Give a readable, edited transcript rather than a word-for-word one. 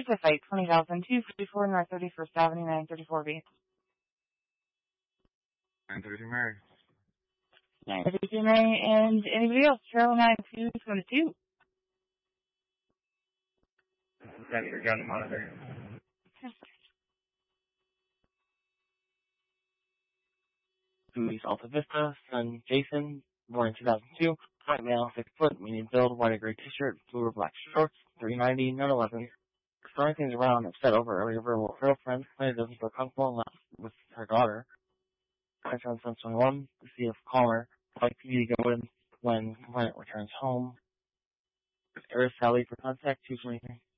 Pizza Site, 20,254 North 31st Avenue, 934B. 932 Mary. 932 Mary, and anybody else? Cheryl 9222. That's your gun monitor. East Alta Vista, son Jason, born in 2002, white male, 6 foot, medium build, white or gray t-shirt, blue or black shorts, 390, 911. Throwing things around, upset over earlier verbal girlfriend, claims doesn't feel comfortable enough with her daughter. Clients on 721, to see if calmer, like PD to go in when complainant returns home. Aris Sally for contact, 223.